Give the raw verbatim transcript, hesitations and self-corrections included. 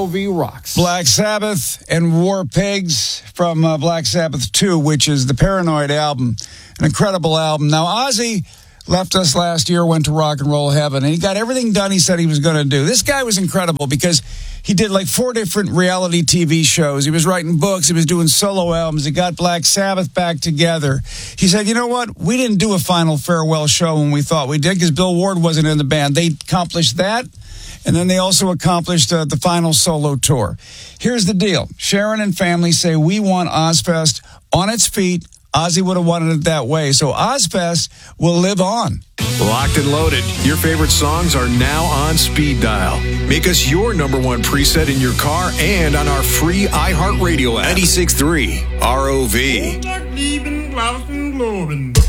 O V rocks. Black Sabbath and War Pigs from uh, Black Sabbath two, which is the Paranoid album. An incredible album. Now, Ozzy left us last year, went to rock and roll heaven, and he got everything done he said he was going to do. This guy was incredible because he did like four different reality T V shows. He was writing books. He was doing solo albums. He got Black Sabbath back together. He said, you know what? We didn't do a final farewell show when we thought we did because Bill Ward wasn't in the band. They accomplished that, and then they also accomplished uh, the final solo tour. Here's the deal. Sharon and family say we want Ozfest on its feet. Ozzy would have wanted it that way. So Ozfest will live on. Locked and loaded. Your favorite songs are now on speed dial. Make us your number one preset in your car and on our free iHeartRadio app. ninety-six point three R O V.